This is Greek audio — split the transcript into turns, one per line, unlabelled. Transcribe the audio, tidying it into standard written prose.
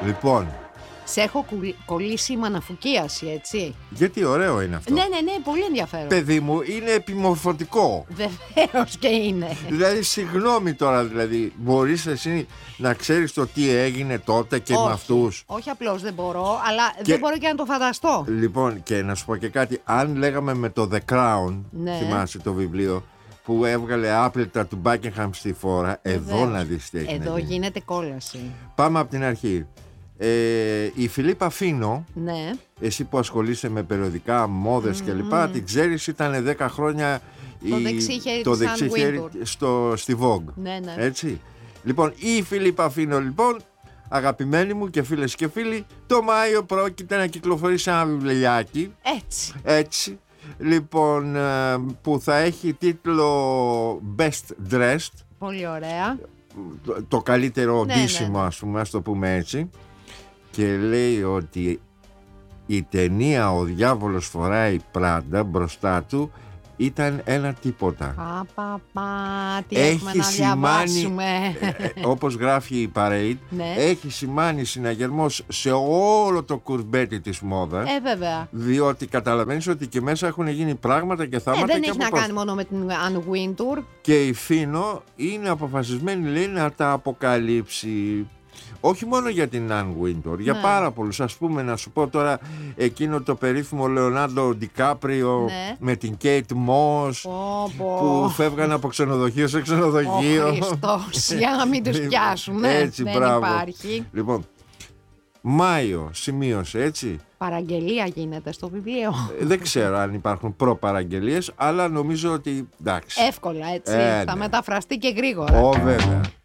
Λοιπόν,
Σε έχω κολλήσει με αναφουκίαση, έτσι.
γιατί ωραίο είναι αυτό.
Ναι, πολύ ενδιαφέρον.
Παιδί μου, είναι επιμορφωτικό.
Βεβαίως και είναι.
Δηλαδή, συγγνώμη τώρα, δηλαδή, μπορείς εσύ να ξέρεις το τι έγινε τότε και με αυτούς.
Όχι απλώς δεν μπορώ, αλλά δεν μπορώ και να το φανταστώ.
Λοιπόν, και να σου πω και κάτι, αν λέγαμε με το The Crown, θυμάσαι το βιβλίο, που έβγαλε άπλυτα του Buckingham στη φόρα, εδώ να δεις τι έγινε.
Εδώ γίνεται κόλαση.
Πάμε από την αρχή. Η Φιλίππα Φίνο,
Ναι.
εσύ που ασχολείσαι με περιοδικά, μόδες κλπ, την ξέρεις, ήταν 10 χρόνια
το
δεξί χέρι στη Vogue.
Ναι.
Έτσι. Λοιπόν, η Φιλίππα Φίνο, λοιπόν, αγαπημένη μου και φίλες και φίλοι, το Μάιο πρόκειται να κυκλοφορήσει ένα βιβλιάκι. Έτσι. Λοιπόν, που θα έχει τίτλο Best Dressed.
Πολύ ωραία.
Το καλύτερο ντύσιμο, ας πούμε, ας το πούμε έτσι. Και λέει ότι η ταινία «Ο διάβολος φοράει Πράντα» μπροστά του ήταν ένα τίποτα.
Τι έχουμε να διαβάσουμε.
Όπως γράφει η Parade, έχει σημάνει συναγερμός σε όλο το κουρμπέτι της μόδας.
Βέβαια.
Διότι καταλαβαίνεις ότι και μέσα έχουν γίνει πράγματα και θάματα.
Δεν έχει να κάνει μόνο με την Anne Wintour.
Και η Φίνο είναι αποφασισμένη, λέει, να τα αποκαλύψει. Όχι μόνο για την Anne Wintour, για πάρα πολλούς. Ας πούμε, να σου πω τώρα εκείνο το περίφημο Λεωνάρντο Ντικάπριο με την Κέιτ Μος που φεύγαν από ξενοδοχείο σε ξενοδοχείο.
Χριστός, για να μην τους πιάσουν.
Έτσι,
δεν
μπράβο.
υπάρχει.
Λοιπόν, Μάιο, σημείωσε, έτσι.
Παραγγελία γίνεται στο βιβλίο.
Δεν ξέρω αν υπάρχουν προπαραγγελίες, αλλά νομίζω ότι εντάξει.
Εύκολα, έτσι. Θα μεταφραστεί και γρήγορα.
Βέβαια.